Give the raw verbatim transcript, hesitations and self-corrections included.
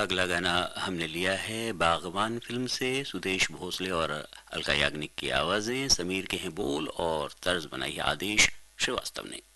अगला गाना हमने लिया है बागवान फिल्म से। सुदेश भोसले और अलका याग्निक की आवाज़ें, समीर के हैं बोल और तर्ज बनाई है आदेश श्रीवास्तव ने।